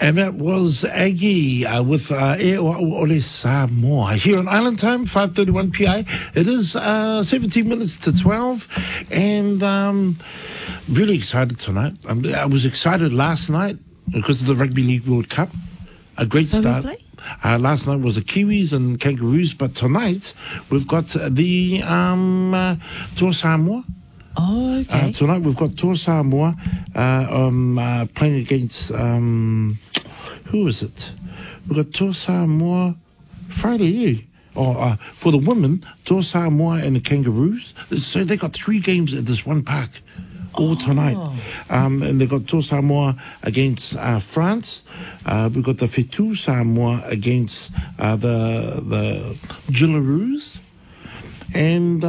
And that was Aggie with E Ole Samoa. Here on Island Time, 5:31 PI. It is 17 minutes to 12. And really excited tonight. I was excited last night because of the Rugby League World Cup. A great start. Last night was the Kiwis and Kangaroos, but tonight we've got the Toa Samoa. Oh, okay. Tonight we've got Toa Samoa playing against, who is it? We've got Toa Samoa Friday, for the women, Toa Samoa and the Kangaroos. So they got 3 games at this one park. All tonight. And they got Toa Samoa against France. We've got the Whetū Samoa against the Jillaroos. And,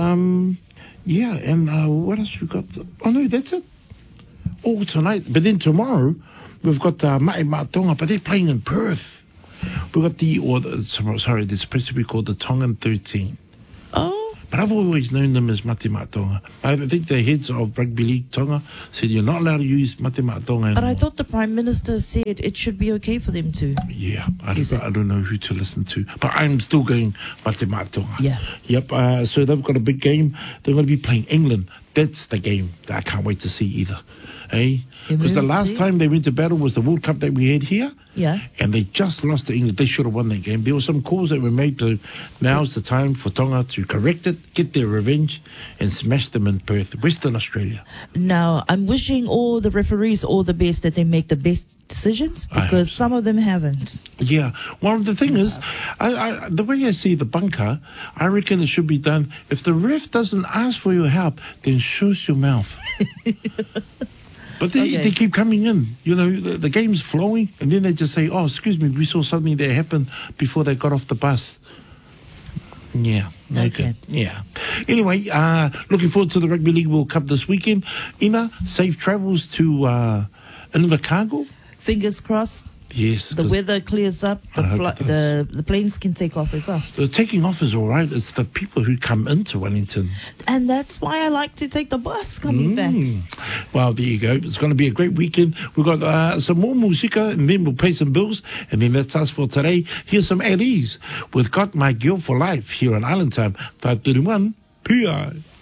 what else we got? Oh, no, that's it. All tonight. But then tomorrow, we've got Mai Matonga, but they're playing in Perth. We've got they're supposed to be called the Tongan 13. Oh. But I've always known them as Mate Matonga. I think the heads of Rugby League Tonga said you're not allowed to use Mate Matonga anymore. But I thought the Prime Minister said it should be okay for them to. Yeah, I don't know who to listen to. But I'm still going Mate Matonga. Yeah. Yep, so they've got a big game. They're going to be playing England. That's the game that I can't wait to see either. Because the last time they went to battle was the World Cup that we had here. Yeah. And they just lost to England. They should have won that game. There were some calls that were made to now's the time for Tonga to correct it, get their revenge, and smash them in Perth, Western Australia. Now, I'm wishing all the referees all the best, that they make the best decisions, because some of them haven't. Yeah. Well, the thing is, the way I see the bunker, I reckon it should be done. If the ref doesn't ask for your help, then shush your mouth. But they keep coming in. You know, the game's flowing, and then they just say, oh, excuse me, we saw something that happened before they got off the bus. Yeah. Okay. Yeah. Anyway, looking forward to the Rugby League World Cup this weekend. Ina, safe travels to Invercargill. Fingers crossed. Yes. The weather clears up. The planes can take off as well. The taking off is all right. It's the people who come into Wellington. And that's why I like to take the bus coming back. Well, there you go. It's going to be a great weekend. We've got some more musica, and then we'll pay some bills. And then that's us for today. Here's some Aries with Got My Girl for Life here on Island Time, 5:31 PI.